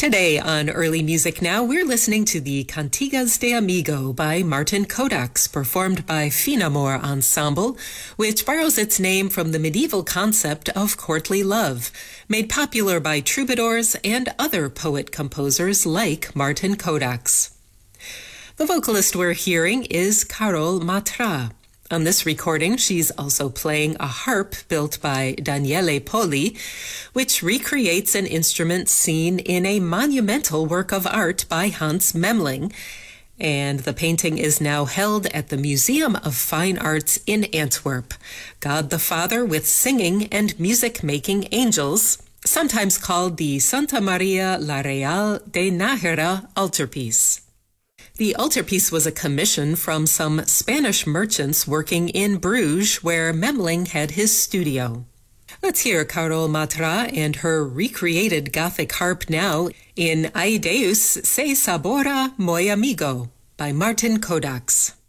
Today on Early Music Now, we're listening to the Cantigas de Amigo by Martin Kodax, performed by Finamore Ensemble, which borrows its name from the medieval concept of courtly love, made popular by troubadours and other poet-composers like Martin Kodax. The vocalist we're hearing is Carole Matra. On this recording, she's also playing a harp built by Daniele Poli, which recreates an instrument seen in a monumental work of art by Hans Memling. And the painting is now held at the Museum of Fine Arts in Antwerp. God the Father with singing and music-making angels, sometimes called the Santa Maria la Real de Nájera altarpiece. The altarpiece was a commission from some Spanish merchants working in Bruges, where Memling had his studio. Let's hear Carole Matra and her recreated Gothic harp now in Ai Deus se sabora moi amigo by Martin Kodax.